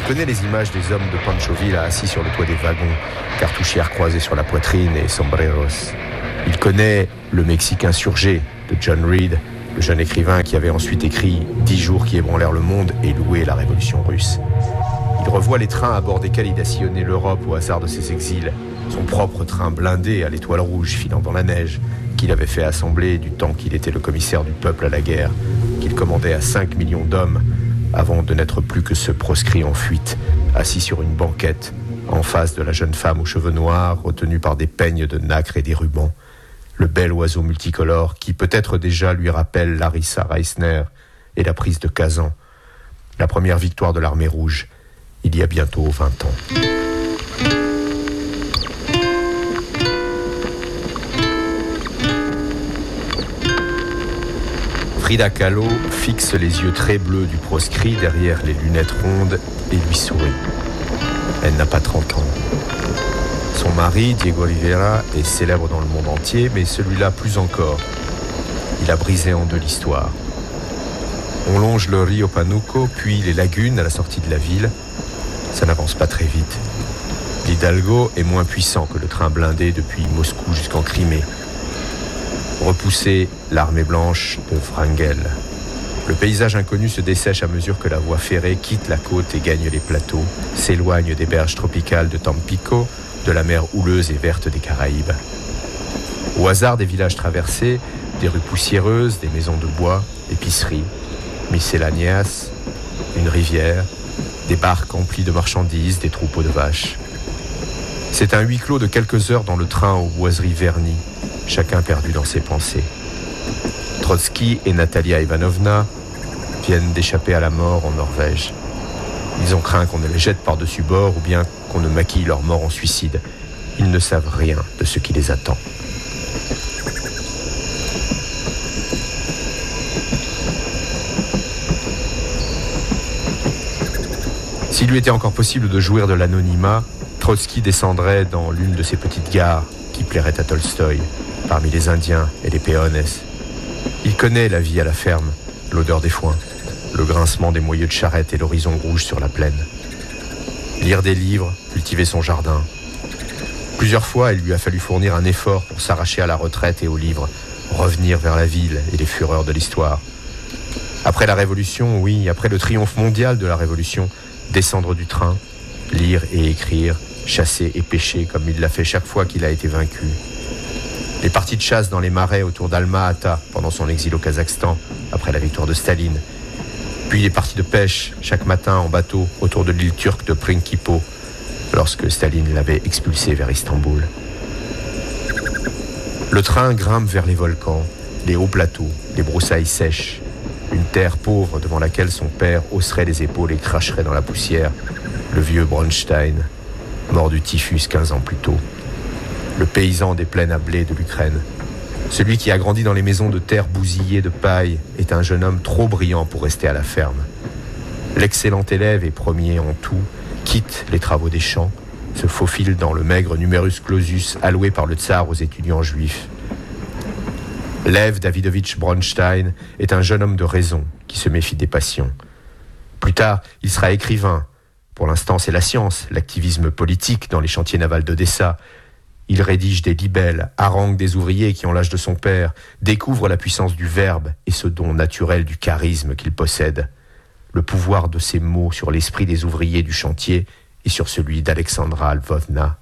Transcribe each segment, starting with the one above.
connaît les images des hommes de Pancho Villa assis sur le toit des wagons, cartouchières croisées sur la poitrine et sombreros. Il connaît le Mexique insurgé de John Reed, le jeune écrivain qui avait ensuite écrit 10 jours qui ébranlèrent le monde et loué la révolution russe. Il revoit les trains à bord desquels il a sillonné l'Europe au hasard de ses exils, son propre train blindé à l'étoile rouge filant dans la neige, qu'il avait fait assembler du temps qu'il était le commissaire du peuple à la guerre, qu'il commandait à 5 millions d'hommes, avant de n'être plus que ce proscrit en fuite, assis sur une banquette, en face de la jeune femme aux cheveux noirs, retenue par des peignes de nacre et des rubans, le bel oiseau multicolore qui peut-être déjà lui rappelle Larissa Reisner et la prise de Kazan, la première victoire de l'armée rouge, il y a bientôt 20 ans. Frida Kahlo fixe les yeux très bleus du proscrit derrière les lunettes rondes et lui sourit. Elle n'a pas 30 ans. Son mari, Diego Rivera, est célèbre dans le monde entier, mais celui-là plus encore. Il a brisé en deux l'histoire. On longe le Rio Panuco, puis les lagunes à la sortie de la ville. Ça n'avance pas très vite. L'Hidalgo est moins puissant que le train blindé depuis Moscou jusqu'en Crimée. Repousser l'armée blanche de Wrangel. Le paysage inconnu se dessèche à mesure que la voie ferrée quitte la côte et gagne les plateaux, s'éloigne des berges tropicales de Tampico, de la mer houleuse et verte des Caraïbes. Au hasard des villages traversés, des rues poussiéreuses, des maisons de bois, épiceries, miscellaneas, une rivière, des barques emplies de marchandises, des troupeaux de vaches. C'est un huis clos de quelques heures dans le train aux boiseries vernies, chacun perdu dans ses pensées. Trotsky et Natalia Ivanovna viennent d'échapper à la mort en Norvège. Ils ont craint qu'on ne les jette par-dessus bord ou bien qu'on ne maquille leur mort en suicide. Ils ne savent rien de ce qui les attend. S'il lui était encore possible de jouir de l'anonymat, Trotsky descendrait dans l'une de ces petites gares qui plairaient à Tolstoï, parmi les Indiens et les peones. Il connaît la vie à la ferme, l'odeur des foins, le grincement des moyeux de charrette et l'horizon rouge sur la plaine. Lire des livres, cultiver son jardin. Plusieurs fois, il lui a fallu fournir un effort pour s'arracher à la retraite et aux livres, revenir vers la ville et les fureurs de l'histoire. Après la Révolution, oui, après le triomphe mondial de la Révolution, descendre du train, lire et écrire, chasser et pêcher comme il l'a fait chaque fois qu'il a été vaincu. Les parties de chasse dans les marais autour d'Alma-Ata pendant son exil au Kazakhstan, après la victoire de Staline. Puis les parties de pêche chaque matin en bateau autour de l'île turque de Prinkipo, lorsque Staline l'avait expulsé vers Istanbul. Le train grimpe vers les volcans, les hauts plateaux, les broussailles sèches, une terre pauvre devant laquelle son père hausserait les épaules et cracherait dans la poussière, le vieux Bronstein, mort du typhus 15 ans plus tôt. Le paysan des plaines à blé de l'Ukraine. Celui qui a grandi dans les maisons de terre bousillées de paille est un jeune homme trop brillant pour rester à la ferme. L'excellent élève et premier en tout quitte les travaux des champs, se faufile dans le maigre numerus clausus alloué par le tsar aux étudiants juifs. Lev Davidovitch Bronstein est un jeune homme de raison qui se méfie des passions. Plus tard, il sera écrivain. Pour l'instant, c'est la science, l'activisme politique dans les chantiers navals d'Odessa. Il rédige des libelles, harangue des ouvriers qui ont l'âge de son père, découvre la puissance du verbe et ce don naturel du charisme qu'il possède. Le pouvoir de ses mots sur l'esprit des ouvriers du chantier et sur celui d'Alexandra Lvovna.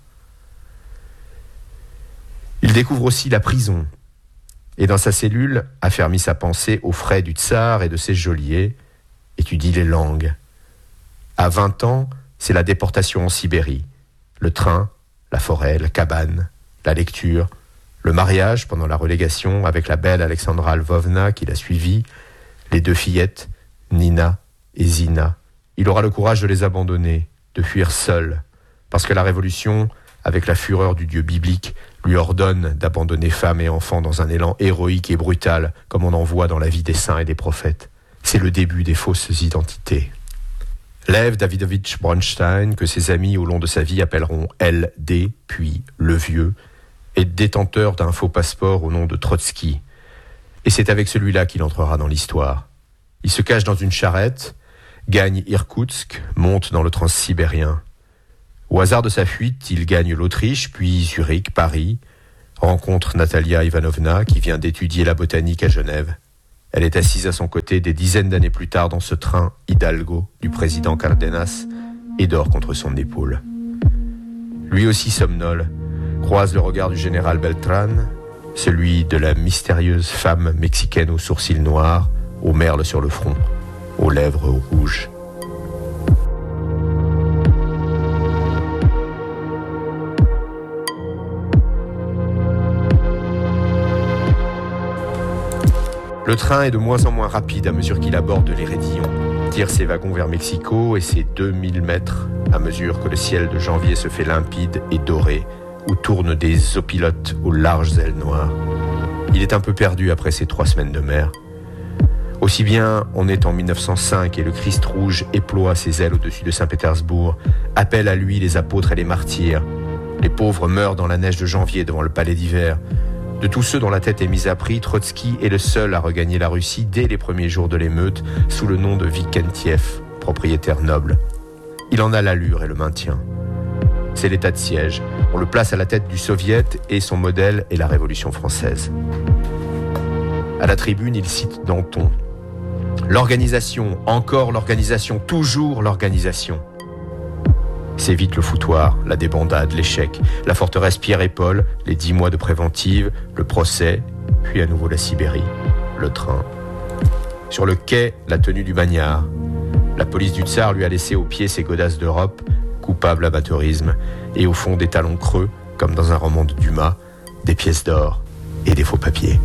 Il découvre aussi la prison et dans sa cellule affermit sa pensée aux frais du tsar et de ses geôliers, étudie les langues. À 20 ans, c'est la déportation en Sibérie, le train, la forêt, la cabane, la lecture, le mariage pendant la relégation avec la belle Alexandra Lvovna qui l'a suivie, les deux fillettes, Nina et Zina. Il aura le courage de les abandonner, de fuir seul, parce que la révolution, avec la fureur du dieu biblique, lui ordonne d'abandonner femmes et enfants dans un élan héroïque et brutal, comme on en voit dans la vie des saints et des prophètes. C'est le début des fausses identités. Lev Davidovitch Bronstein, que ses amis au long de sa vie appelleront LD, puis le vieux, est détenteur d'un faux passeport au nom de Trotsky. Et c'est avec celui-là qu'il entrera dans l'histoire. Il se cache dans une charrette gagne Irkoutsk, monte dans le transsibérien. Au hasard de sa fuite, il gagne l'Autriche, puis Zurich, Paris, rencontre Natalia Ivanovna qui vient d'étudier la botanique à Genève. Elle est assise à son côté des dizaines d'années plus tard dans ce train Hidalgo du président Cardenas et dort contre son épaule. Lui aussi somnole, croise le regard du général Beltrán, celui de la mystérieuse femme mexicaine aux sourcils noirs, aux merles sur le front, aux lèvres rouges. Le train est de moins en moins rapide à mesure qu'il aborde l'Hérédillon, tire ses wagons vers Mexico et ses 2000 mètres à mesure que le ciel de janvier se fait limpide et doré, où tournent des opilotes aux larges ailes noires. Il est un peu perdu après ces 3 semaines de mer. Aussi bien on est en 1905 et le Christ rouge éploie ses ailes au-dessus de Saint-Pétersbourg, appelle à lui les apôtres et les martyrs. Les pauvres meurent dans la neige de janvier devant le palais d'hiver. De tous ceux dont la tête est mise à prix, Trotsky est le seul à regagner la Russie dès les premiers jours de l'émeute sous le nom de Vikentiev, propriétaire noble. Il en a l'allure et le maintien. C'est l'état de siège. On le place à la tête du Soviet et son modèle est la Révolution française. À la tribune, il cite Danton. L'organisation, encore l'organisation, toujours l'organisation. C'est vite le foutoir, la débandade, l'échec, la forteresse Pierre et Paul, les 10 mois de préventive, le procès, puis à nouveau la Sibérie, le train. Sur le quai, la tenue du bagnard. La police du tsar lui a laissé aux pieds ses godasses d'Europe, coupable amateurisme, et au fond des talons creux, comme dans un roman de Dumas, des pièces d'or et des faux papiers.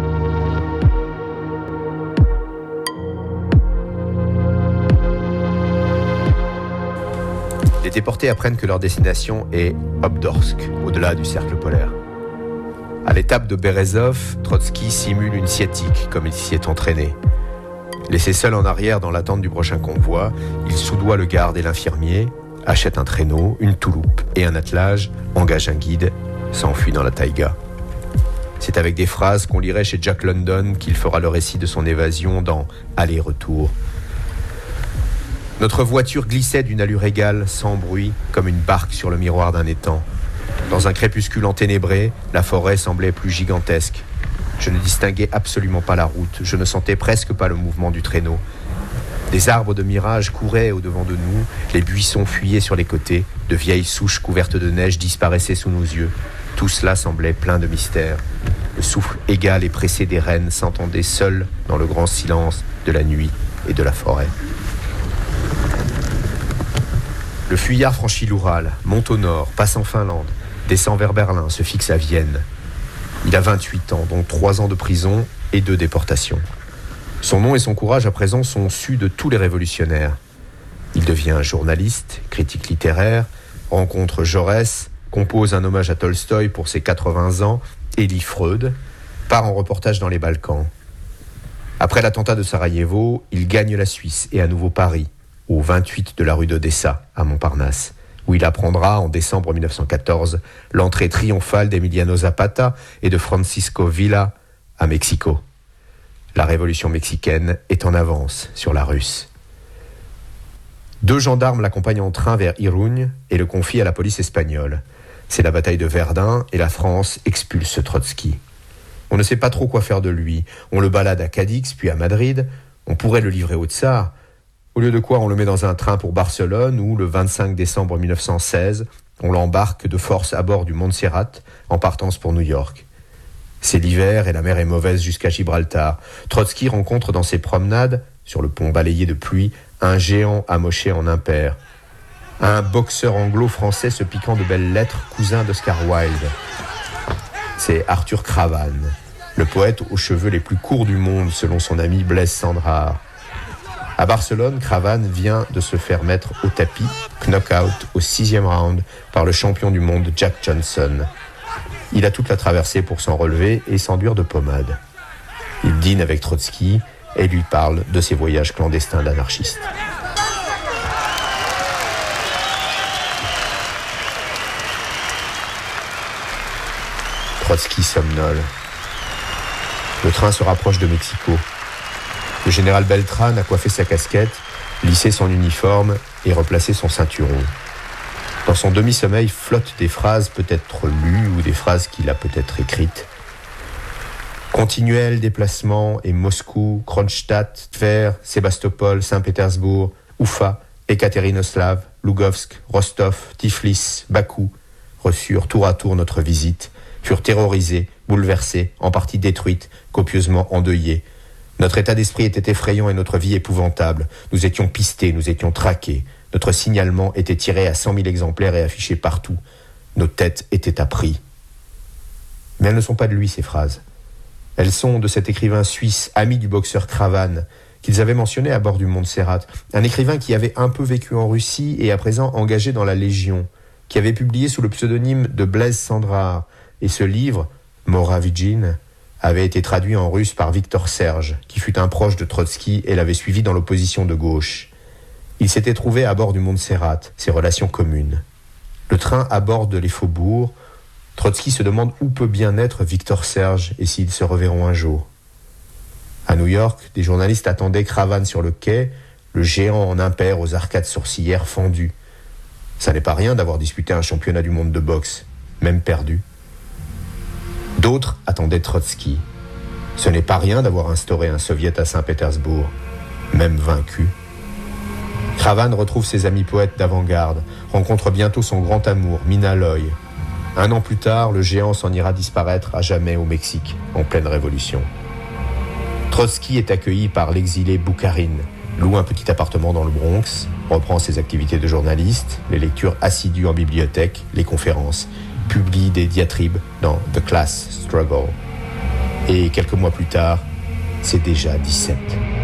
Les déportés apprennent que leur destination est Obdorsk, au-delà du cercle polaire. À l'étape de Berezov, Trotsky simule une sciatique, comme il s'y est entraîné. Laissé seul en arrière dans l'attente du prochain convoi, il soudoie le garde et l'infirmier, achète un traîneau, une touloupe et un attelage, engage un guide, s'enfuit dans la taïga. C'est avec des phrases qu'on lirait chez Jack London qu'il fera le récit de son évasion dans Aller-retour. Notre voiture glissait d'une allure égale, sans bruit, comme une barque sur le miroir d'un étang. Dans un crépuscule enténébré, la forêt semblait plus gigantesque. Je ne distinguais absolument pas la route, je ne sentais presque pas le mouvement du traîneau. Des arbres de mirage couraient au-devant de nous, les buissons fuyaient sur les côtés, de vieilles souches couvertes de neige disparaissaient sous nos yeux. Tout cela semblait plein de mystère. Le souffle égal et pressé des rennes s'entendait seul dans le grand silence de la nuit et de la forêt. Le fuyard franchit l'Oural, monte au nord, passe en Finlande, descend vers Berlin, se fixe à Vienne. Il a 28 ans, dont 3 ans de prison et 2 déportations. Son nom et son courage à présent sont sus de tous les révolutionnaires. Il devient journaliste, critique littéraire, rencontre Jaurès, compose un hommage à Tolstoï pour ses 80 ans, et lit Freud, part en reportage dans les Balkans. Après l'attentat de Sarajevo, il gagne la Suisse et à nouveau Paris, au 28 de la rue d'Odessa, à Montparnasse, où il apprendra en décembre 1914 l'entrée triomphale d'Emiliano Zapata et de Francisco Villa à Mexico. La révolution mexicaine est en avance sur la russe. 2 gendarmes l'accompagnent en train vers Irún et le confient à la police espagnole. C'est la bataille de Verdun et la France expulse Trotsky. On ne sait pas trop quoi faire de lui. On le balade à Cadix puis à Madrid. On pourrait le livrer au tsar. Au lieu de quoi, on le met dans un train pour Barcelone où, le 25 décembre 1916, on l'embarque de force à bord du Montserrat en partance pour New York. C'est l'hiver et la mer est mauvaise jusqu'à Gibraltar. Trotsky rencontre dans ses promenades, sur le pont balayé de pluie, un géant amoché en impair. Un boxeur anglo-français se piquant de belles lettres, cousin d'Oscar Wilde. C'est Arthur Cravanne, le poète aux cheveux les plus courts du monde selon son ami Blaise Cendrars. À Barcelone, Cravanne vient de se faire mettre au tapis, knock-out au 6e round par le champion du monde Jack Johnson. Il a toute la traversée pour s'en relever et s'enduire de pommade. Il dîne avec Trotsky et lui parle de ses voyages clandestins d'anarchiste. Trotsky somnole. Le train se rapproche de Mexico. Le général Beltrán a coiffé sa casquette lisser son uniforme et replacer son ceinturon. Dans son demi-sommeil flottent des phrases peut-être lues ou des phrases qu'il a peut-être écrites. Continuel déplacement et Moscou, Kronstadt, Tver, Sébastopol, Saint-Pétersbourg, Oufa, Ekatérinoslav, Lougovsk, Rostov, Tiflis, Bakou reçurent tour à tour notre visite, furent terrorisés, bouleversés, en partie détruites, copieusement endeuillés. Notre état d'esprit était effrayant et notre vie épouvantable. Nous étions pistés, nous étions traqués. Notre signalement était tiré à 100 000 exemplaires et affiché partout. Nos têtes étaient à prix. Mais elles ne sont pas de lui, ces phrases. Elles sont de cet écrivain suisse, ami du boxeur Cravan, qu'ils avaient mentionné à bord du Montserrat. Un écrivain qui avait un peu vécu en Russie et à présent engagé dans la Légion, qui avait publié sous le pseudonyme de Blaise Sandrard. Et ce livre, Moravidjine, avait été traduit en russe par Victor Serge, qui fut un proche de Trotsky et l'avait suivi dans l'opposition de gauche. Il s'était trouvé à bord du Montserrat, ses relations communes. Le train aborde les faubourgs. Trotsky se demande où peut bien être Victor Serge et s'ils se reverront un jour. À New York, des journalistes attendaient Cravan sur le quai, le géant en impair aux arcades sourcilières fendues. Ça n'est pas rien d'avoir disputé un championnat du monde de boxe, même perdu. D'autres attendaient Trotsky. Ce n'est pas rien d'avoir instauré un soviet à Saint-Pétersbourg, même vaincu. Cravan retrouve ses amis poètes d'avant-garde, rencontre bientôt son grand amour, Mina Loy. 1 an plus tard, le géant s'en ira disparaître à jamais au Mexique, en pleine révolution. Trotsky est accueilli par l'exilé Boukharine, loue un petit appartement dans le Bronx, reprend ses activités de journaliste, les lectures assidues en bibliothèque, les conférences, publie des diatribes dans The Class Struggle. Et quelques mois plus tard, c'est déjà 17.